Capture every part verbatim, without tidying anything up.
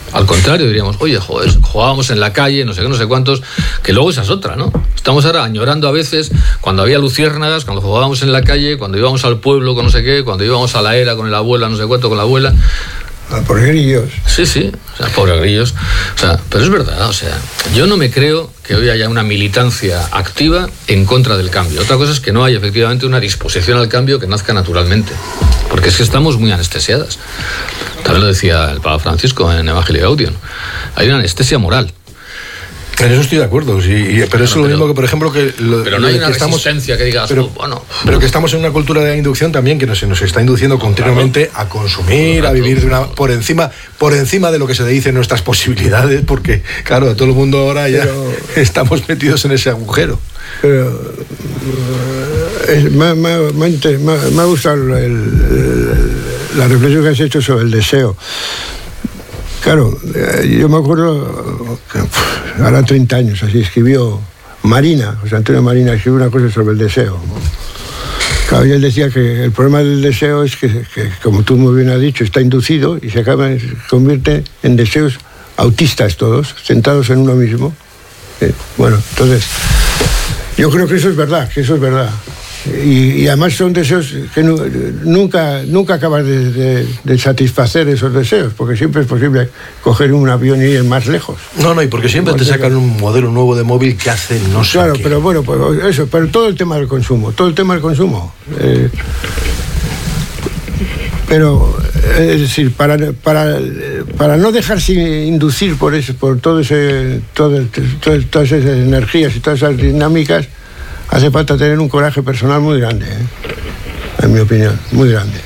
Al contrario, diríamos, oye, joder, jugábamos en la calle, no sé qué, no sé cuántos, que luego esa es otra, ¿no? Estamos ahora añorando a veces cuando había luciérnagas, cuando jugábamos en la calle, cuando íbamos al pueblo con no sé qué, cuando íbamos a la era con la abuela, no sé cuánto, con la abuela. A por grillos. Sí, sí, o sea, por grillos. O sea, pero es verdad, o sea, yo no me creo que hoy haya una militancia activa en contra del cambio. Otra cosa es que no haya efectivamente una disposición al cambio que nazca naturalmente. Porque es que estamos muy anestesiadas. También lo decía el Papa Francisco en Evangelii Gaudium. Hay una anestesia moral. En eso estoy de acuerdo, sí, y, pero eso es lo mismo que, por ejemplo, que... Lo, pero no hay que una estamos, resistencia que digas, pero, oh, bueno... Pero que estamos en una cultura de inducción también que nos, nos está induciendo continuamente claro. a consumir, claro. a vivir de una, por encima por encima de lo que se dice nuestras posibilidades, porque, claro, todo el mundo ahora ya pero, estamos metidos en ese agujero. Pero... Es, me, me, me, me, me ha gustado el, el, la reflexión que has hecho sobre el deseo. Claro, yo me acuerdo que ahora treinta años, así escribió Marina, José Antonio Marina, escribió una cosa sobre el deseo. Claro, y él decía que el problema del deseo es que, que, como tú muy bien has dicho, está inducido y se acaba, se convierte en deseos autistas todos, centrados en uno mismo. Eh, bueno, entonces, yo creo que eso es verdad, que eso es verdad. Y, y además son deseos que nu, nunca, nunca acabas de, de, de satisfacer esos deseos, porque siempre es posible coger un avión y ir más lejos. No, no, y porque siempre te sacan un modelo nuevo de móvil que hace no sé Claro, qué. pero bueno, pues eso, pero todo el tema del consumo, todo el tema del consumo. Eh, pero, es decir, para, para, para no dejarse inducir por eso, por todo ese, todo, todo, todas esas energías y todas esas dinámicas, hace falta tener un coraje personal muy grande, ¿eh? En mi opinión, muy grande.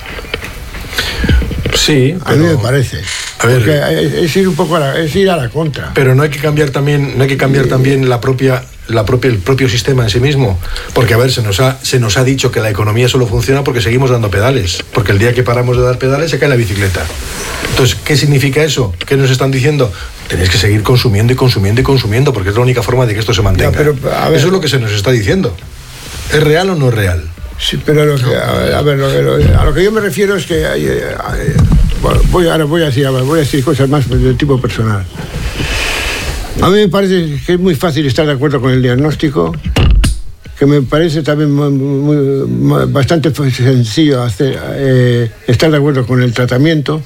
Sí, a mí me parece. A ver, porque es ir un poco a la, es ir a la contra. Pero no hay que cambiar también, no hay que cambiar sí. también la propia, la propia, el propio sistema en sí mismo. Porque a ver, se nos ha, se nos ha dicho que la economía solo funciona porque seguimos dando pedales. Porque el día que paramos de dar pedales se cae la bicicleta. Entonces, ¿qué significa eso? ¿Qué nos están diciendo? Tenéis que seguir consumiendo y consumiendo y consumiendo, porque es la única forma de que esto se mantenga. Ya, pero, a ver, eso es lo que se nos está diciendo. ¿Es real o no es real? Sí, pero lo que, a ver, a, ver, lo, lo, a lo que yo me refiero es que hay, hay, bueno, voy, ahora voy a decir, voy a decir cosas más del tipo personal. A mí me parece que es muy fácil estar de acuerdo con el diagnóstico, que me parece también muy, muy, muy, bastante sencillo hacer, eh, estar de acuerdo con el tratamiento.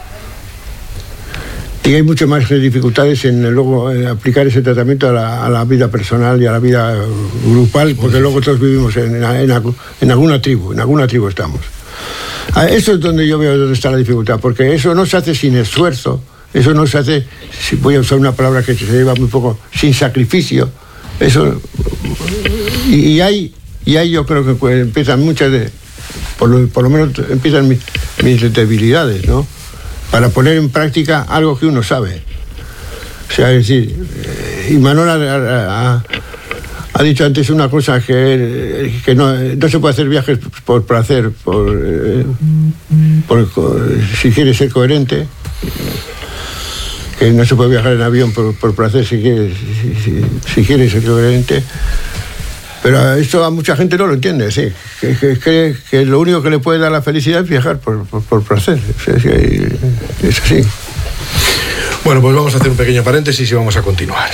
Y hay muchas más dificultades en luego en aplicar ese tratamiento a la, a la vida personal y a la vida grupal, porque luego todos vivimos en, en, en alguna tribu, en alguna tribu estamos. Eso es donde yo veo dónde está la dificultad, porque eso no se hace sin esfuerzo, eso no se hace, si voy a usar una palabra que se lleva muy poco, sin sacrificio. Eso, y, y hay, y hay yo creo que empiezan muchas de, por lo, por lo menos empiezan mis, mis debilidades, ¿no? Para poner en práctica algo que uno sabe. O sea, es decir, eh, Imanol ha, ha, ha dicho antes una cosa que, que no, no se puede hacer viajes por placer, por, eh, por, si quieres ser coherente, que no se puede viajar en avión por, por placer si quieres, si, si, si quieres ser coherente. Pero esto a mucha gente no lo entiende, sí. Que, que, que, que lo único que le puede dar la felicidad es viajar por, por, por placer. Es así. Bueno, pues vamos a hacer un pequeño paréntesis y vamos a continuar.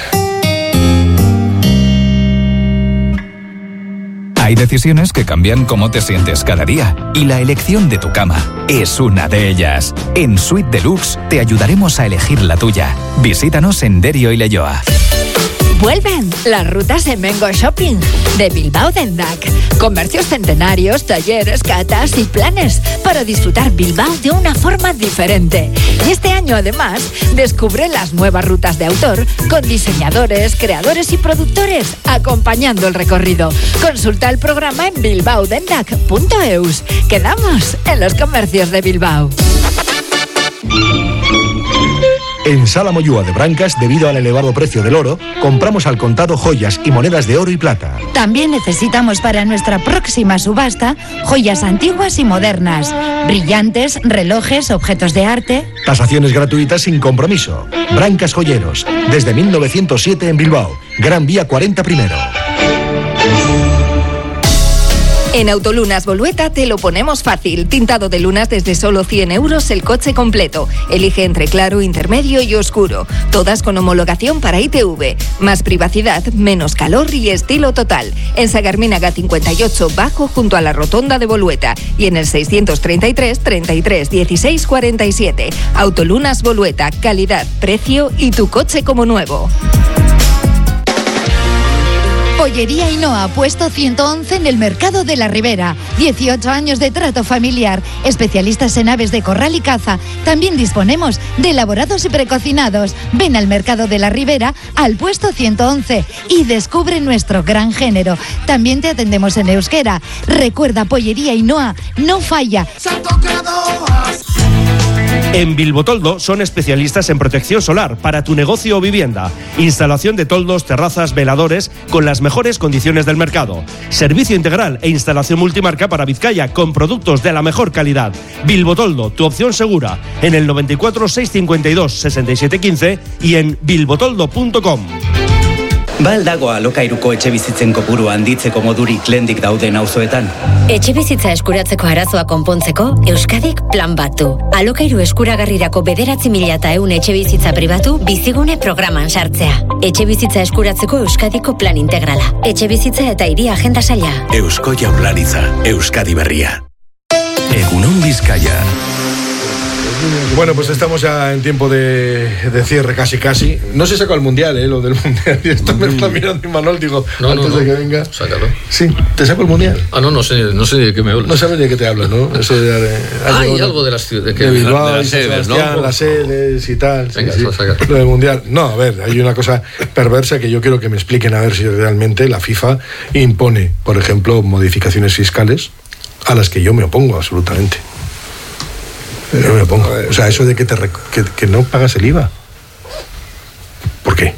Hay decisiones que cambian cómo te sientes cada día, y la elección de tu cama es una de ellas. En Suite Deluxe te ayudaremos a elegir la tuya. Visítanos en Derio y Leioa. Vuelven las rutas de Mengo Shopping de Bilbao Dendak. Comercios centenarios, talleres, catas y planes para disfrutar Bilbao de una forma diferente. Y este año además descubre las nuevas rutas de autor con diseñadores, creadores y productores acompañando el recorrido. Consulta el programa en bilbao dendak punto eus. Quedamos en los comercios de Bilbao. En Sala Moyúa de Brancas, debido al elevado precio del oro, compramos al contado joyas y monedas de oro y plata. También necesitamos para nuestra próxima subasta joyas antiguas y modernas, brillantes, relojes, objetos de arte. Tasaciones gratuitas sin compromiso. Brancas Joyeros, desde mil novecientos siete en Bilbao, Gran Vía cuarenta primero. En Autolunas Bolueta te lo ponemos fácil. Tintado de lunas desde solo cien euros el coche completo. Elige entre claro, intermedio y oscuro. Todas con homologación para I T V. Más privacidad, menos calor y estilo total. En Sagarminaga cincuenta y ocho Bajo junto a la rotonda de Bolueta. Y en el seiscientos treinta y tres, treinta y tres, dieciséis, cuarenta y siete. Autolunas Bolueta. Calidad, precio y tu coche como nuevo. Pollería Ainhoa, puesto ciento once en el Mercado de la Ribera. dieciocho años de trato familiar. Especialistas en aves de corral y caza. También disponemos de elaborados y precocinados. Ven al Mercado de la Ribera, al puesto ciento once y descubre nuestro gran género. También te atendemos en euskera. Recuerda, Pollería Ainhoa no falla. En Bilbotoldo son especialistas en protección solar para tu negocio o vivienda. Instalación de toldos, terrazas, veladores con las mejores condiciones del mercado. Servicio integral e instalación multimarca para Vizcaya con productos de la mejor calidad. Bilbotoldo, tu opción segura. En el noventa y cuatro, seiscientos cincuenta y dos, sesenta y siete quince y en bilbotoldo punto com. Ba al dago alokairuko etxebizitzen kopuru handitzeko modurik lehendik dauden auzoetan? Etxebizitza eskuratzeko arazoa konpontzeko, Euskadik plan bat du. Alokairu eskuragarrirako bederatzi mila eta ehun etxebizitza pribatu bizigune programan sartzea. Etxebizitza eskuratzeko Euskadiko plan integrala. Etxebizitza eta hiri agenda saila. Eusko Jaurlaritza, Euskadi berria. Egunon Bizkaia. Bueno, pues estamos ya en tiempo de, de cierre casi casi. No se sacó el Mundial, ¿eh? Lo del Mundial. Y esto me está mirando Imanol, digo, no, antes no, de que no. venga. Sácalo. Sí, ¿te saco el Mundial? Ah, no, no sé, no sé de qué me hablas. No sabes de qué te hablas, ¿no? Eso de, de, ah, y algo de las ciudades. De, de Bilbao, de las sedes, ¿no? Las sedes y tal. Venga, sí, sí. Lo del Mundial. No, a ver, hay una cosa perversa que yo quiero que me expliquen a ver si realmente la FIFA impone, por ejemplo, modificaciones fiscales a las que yo me opongo absolutamente. Yo me opongo. O sea, eso de que, te rec- que, que no pagas el I V A. ¿Por qué?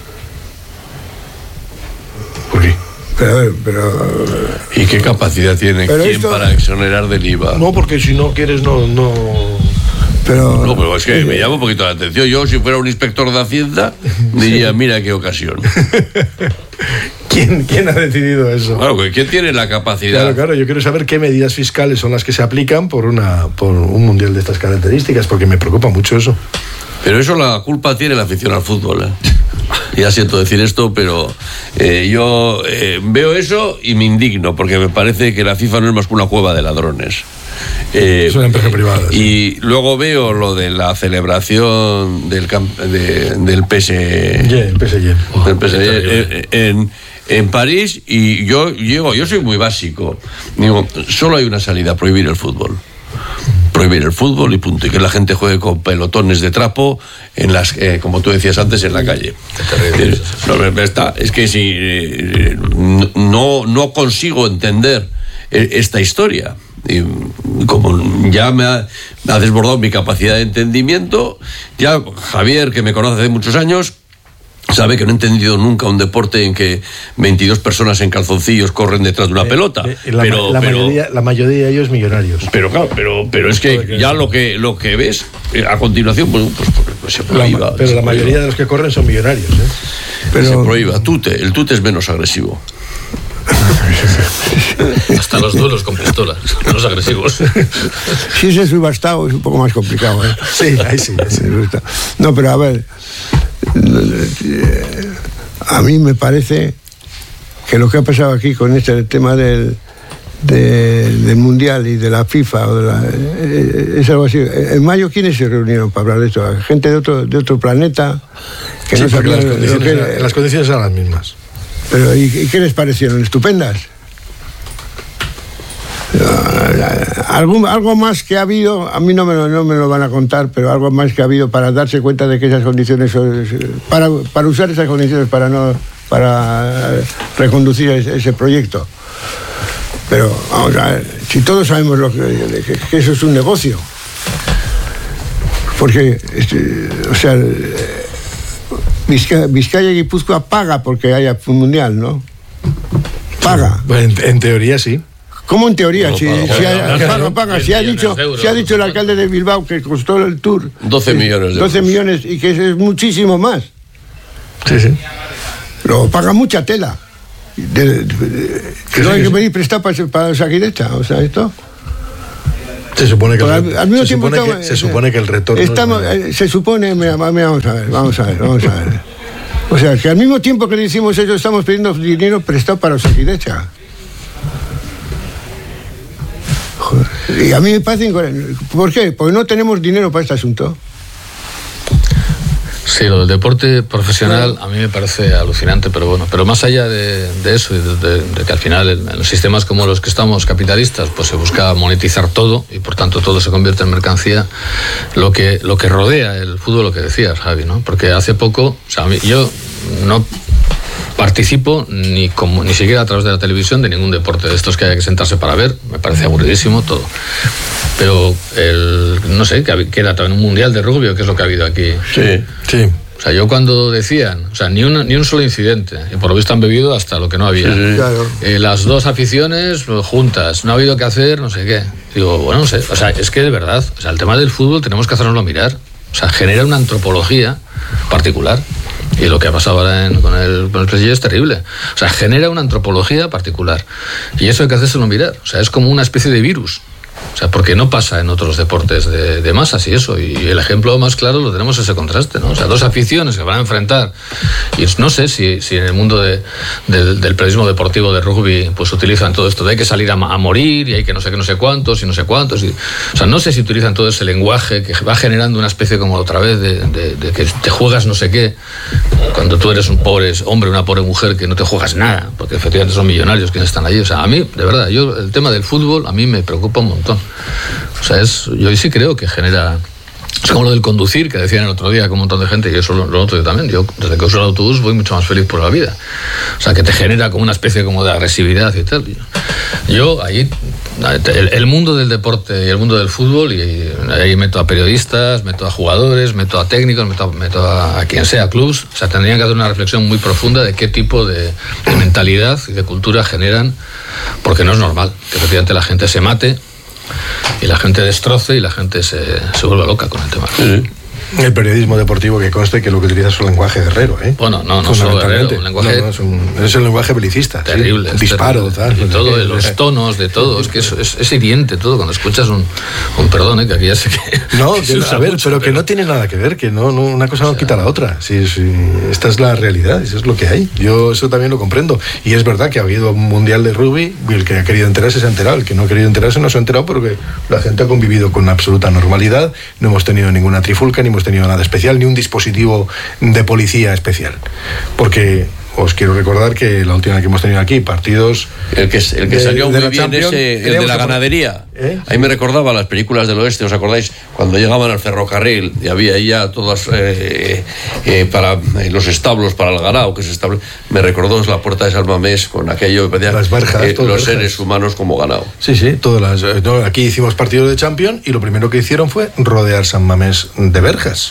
¿Por qué? Pero, pero, ¿Y qué capacidad tiene quién esto... para exonerar del I V A? No, porque si no quieres, no... no... Pero... No, pero es que me llama un poquito la atención. Yo, si fuera un inspector de Hacienda, diría, mira qué ocasión. ¿Quién, ¿Quién ha decidido eso? Claro, ¿quién tiene la capacidad? Claro, claro, yo quiero saber qué medidas fiscales son las que se aplican por, una, por un mundial de estas características, porque me preocupa mucho eso. Pero eso la culpa tiene la afición al fútbol, ¿eh? Ya siento decir esto, pero eh, yo eh, veo eso y me indigno, porque me parece que la FIFA no es más que una cueva de ladrones. Eh, es una empresa privada. Y sí. Luego veo lo de la celebración del, camp- de, del P S G. Yeah, el P S G. Oh, del P S G eh, en, en París, y yo llego, yo soy muy básico. Digo, solo hay una salida: prohibir el fútbol. Prohibir el fútbol y punto. Y que la gente juegue con pelotones de trapo en las, eh, como tú decías antes, en la calle. Eh, no, está, es que si eh, no, no consigo entender esta historia. Y como ya me ha, me ha desbordado mi capacidad de entendimiento, ya Javier, que me conoce hace muchos años, sabe que no he entendido nunca un deporte en que veintidós personas en calzoncillos corren detrás de una eh, pelota. Eh, la, pero, la, pero, mayoría, la mayoría de ellos millonarios. Pero claro, pero, pero es que ya lo que, lo que ves a continuación, pues, pues, pues se prohíba. La, pero se la prohíba. mayoría de los que corren son millonarios. ¿eh? Pero, se prohíba. Tute, el tute es menos agresivo. Hasta los duelos con pistolas, los agresivos. Si ese es subastado es un poco más complicado, ¿eh? Sí, ahí sí, ahí sí. No, pero a ver, a mí me parece que lo que ha pasado aquí con este tema del, de, del Mundial y de la FIFA o de la, es algo así. En mayo, ¿quiénes se reunieron para hablar de esto? Gente de otro, de otro planeta que sí, no sabían las condiciones, lo que, eran, las condiciones eran las mismas. Pero, ¿y, ¿y qué les parecieron? ¿Estupendas? Algo, algo más que ha habido, a mí no me, lo, no me lo van a contar, pero algo más que ha habido para darse cuenta de que esas condiciones, para, para usar esas condiciones para no para reconducir ese, ese proyecto. Pero vamos a ver, si todos sabemos lo que, que, que eso es un negocio, porque este, o sea, Vizcaya, Vizcaya y Guipúzcoa paga porque haya un mundial, ¿no? Paga. Bueno, en, en teoría sí. ¿Cómo en teoría? No, si, paga, si, paga, ha, paga, paga, paga. Si, ha dicho, euros, si ha dicho el alcalde de Bilbao que costó el tour doce millones de doce euros. millones y que es muchísimo más. Sí, sí. Lo paga mucha tela. De, de, de, que no hay que pedir prestado para, para Osakidecha, o sea, esto. Se supone que, al, al mismo se, tiempo supone estamos, que se supone que el retorno estamos, es, se supone, mira, mira, vamos a ver, vamos a ver, vamos a ver. O sea, que al mismo tiempo que le decimos eso, estamos pidiendo dinero prestado para Osakidecha. Joder. Y a mí me parece incoherente. ¿Por qué? Porque no tenemos dinero para este asunto. Sí, lo del deporte profesional a mí me parece alucinante, pero bueno, pero más allá de, de eso y de, de, de que al final en, en los sistemas como los que estamos capitalistas, pues se busca monetizar todo y por tanto todo se convierte en mercancía, lo que, lo que rodea el fútbol, lo que decías, Javi, ¿no? Porque hace poco, o sea, yo no participo ni como ni siquiera a través de la televisión de ningún deporte de estos que haya que sentarse para ver, me parece aburridísimo todo. Pero el, no sé, que, que era también un mundial de rugby, que es lo que ha habido aquí. Sí, sí. O sea, yo cuando decían, o sea, ni, una, ni un solo incidente, y por lo visto han bebido hasta lo que no había. Sí, claro. eh, las dos aficiones juntas, no ha habido que hacer, no sé qué. Digo, bueno, no sé, o sea, es que de verdad, o sea, el tema del fútbol tenemos que hacernoslo mirar. O sea, genera una antropología particular. Y lo que ha pasado ahora en, con el, con el P S G es terrible. O sea, genera una antropología particular. Y eso hay que hacérselo mirar. O sea, es como una especie de virus. O sea, porque no pasa en otros deportes de, de masas y eso. Y el ejemplo más claro lo tenemos ese contraste, ¿no? O sea, dos aficiones que van a enfrentar. Y no sé si, si en el mundo de, de, del periodismo deportivo de rugby pues utilizan todo esto de hay que salir a, a morir y hay que no sé qué, no sé cuántos y no sé cuántos. Y, o sea, no sé si utilizan todo ese lenguaje que va generando una especie como otra vez de, de, de que te juegas no sé qué. Cuando tú eres un pobre hombre, una pobre mujer que no te juegas nada, porque efectivamente son millonarios quienes están allí. O sea, a mí, de verdad, yo el tema del fútbol a mí me preocupa un montón. O sea, es, yo sí creo que genera... Es como lo del conducir, que decían el otro día con un montón de gente, y eso lo, lo noto yo también. Yo, desde que uso el autobús, voy mucho más feliz por la vida. O sea, que te genera como una especie como de agresividad y tal. Yo, ahí, el, el mundo del deporte y el mundo del fútbol, y ahí meto a periodistas, meto a jugadores, meto a técnicos, meto, meto a, a quien sea, clubs. O sea, tendrían que hacer una reflexión muy profunda de qué tipo de, de mentalidad y de cultura generan, porque no es normal que efectivamente la gente se mate y la gente destroce y la gente se, se vuelve loca con el tema. Sí. El periodismo deportivo que conste que lo que utiliza es un lenguaje guerrero, ¿eh? Bueno, no, no solo guerrero, un lenguaje... No, no, es, un, es el lenguaje belicista. Terrible. ¿Sí? Disparo, terrible. tal. Y todo, de los tonos de todo, es que es, es, es hiriente todo cuando escuchas un, un perdón, ¿eh? Que aquí ya sé que... No, que, a ver, mucho, pero que pero... no tiene nada que ver, que no, no una cosa no o sea, quita la otra. Sí, sí, esta es la realidad, eso es lo que hay. Yo eso también lo comprendo. Y es verdad que ha habido un mundial de rugby y el que ha querido enterarse se ha enterado, el que no ha querido enterarse no se ha enterado porque la gente ha convivido con absoluta normalidad, no hemos tenido ninguna trifulca, ni hemos tenido nada especial, ni un dispositivo de policía especial. Porque os quiero recordar que la última que hemos tenido aquí, partidos... El que, el que de, salió de muy bien ese, el de la ganadería. ¿Eh? Ahí me recordaba las películas del oeste, ¿os acordáis? Cuando llegaban al ferrocarril y había ahí ya todas eh, eh, para eh, los establos para el ganado que se estable... Me recordó la puerta de San Mamés con aquello que pedía las barjas, eh, los barjas. seres humanos como ganado. Sí, sí, todas las... No, aquí hicimos partidos de Champions y lo primero que hicieron fue rodear San Mamés de verjas.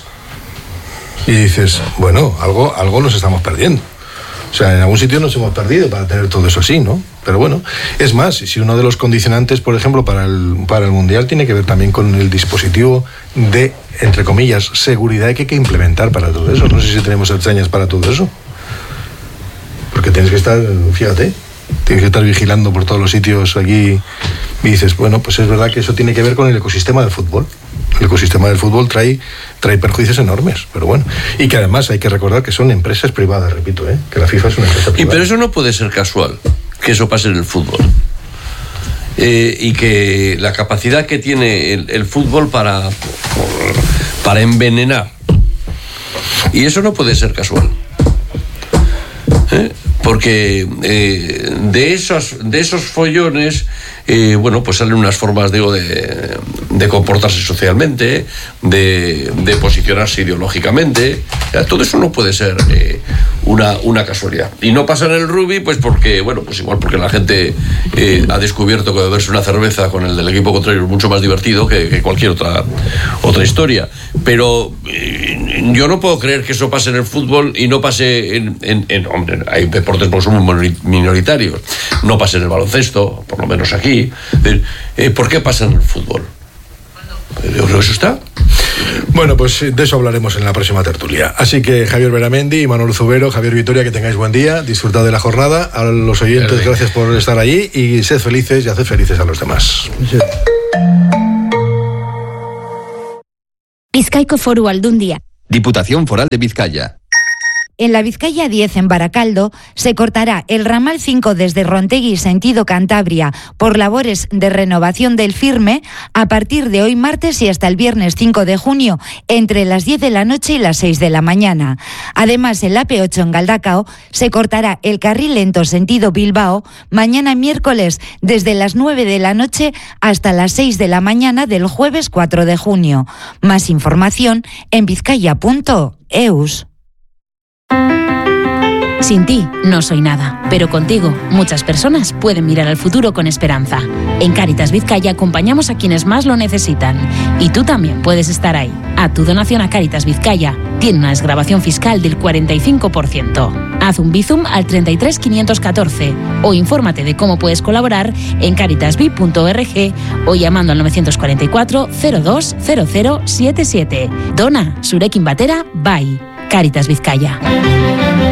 Y dices, bueno, algo, algo nos estamos perdiendo. O sea, en algún sitio nos hemos perdido para tener todo eso así, ¿no? Pero bueno, es más, si uno de los condicionantes, por ejemplo, para el, para el Mundial tiene que ver también con el dispositivo de, entre comillas, seguridad que hay que implementar para todo eso. No sé si tenemos extrañas para todo eso. Porque tienes que estar, fíjate, tienes que estar vigilando por todos los sitios aquí y dices, bueno, pues es verdad que eso tiene que ver con el ecosistema del fútbol. El ecosistema del fútbol trae, trae perjuicios enormes, pero bueno. Y que además hay que recordar que son empresas privadas, repito, ¿eh? Que la FIFA es una empresa privada. Y pero eso no puede ser casual, que eso pase en el fútbol. Eh, y que la capacidad que tiene el, el fútbol para, para envenenar. Y eso no puede ser casual. ¿Eh? Porque eh, de, esos, de esos follones, eh, bueno, pues salen unas formas, digo, de, de comportarse socialmente, de, de posicionarse ideológicamente. O sea, todo eso no puede ser eh, una, una casualidad. Y no pasa en el rugby, pues porque, bueno, pues igual porque la gente eh, ha descubierto que beberse una cerveza con el del equipo contrario es mucho más divertido que, que cualquier otra, otra historia. Pero eh, yo no puedo creer que eso pase en el fútbol y no pase en... en, en hombre, hay deportes porque somos minoritarios, no pasa en el baloncesto, por lo menos aquí. Eh, ¿Por qué pasa en el fútbol? Yo creo que eso está. Bueno, pues de eso hablaremos en la próxima tertulia. Así que Javier Beramendi y Manuel Zubero, Javier Vitoria, que tengáis buen día, disfrutad de la jornada. A los oyentes, Verde. Gracias por estar allí y sed felices y haced felices a los demás. Sí. Bizkaiko Foru Aldundia. Diputación Foral de Vizcaya. En la Vizcaya diez, en Baracaldo, se cortará el ramal cinco desde Rontegui, sentido Cantabria, por labores de renovación del firme a partir de hoy martes y hasta el viernes cinco de junio, entre las diez de la noche y las seis de la mañana. Además, en la A P ocho en Galdacao se cortará el carril lento sentido Bilbao mañana miércoles desde las nueve de la noche hasta las seis de la mañana del jueves cuatro de junio. Más información en vizcaya punto eus. Sin ti no soy nada, pero contigo muchas personas pueden mirar al futuro con esperanza. En Cáritas Vizcaya acompañamos a quienes más lo necesitan y tú también puedes estar ahí. A tu donación a Cáritas Vizcaya tiene una desgravación fiscal del cuarenta y cinco por ciento. Haz un bizum al treinta y tres quinientos catorce o infórmate de cómo puedes colaborar en caritasvi punto org o llamando al novecientos cuarenta y cuatro cero dos cero cero siete siete. Dona, zurekin batera, bai. Cáritas Vizcaya.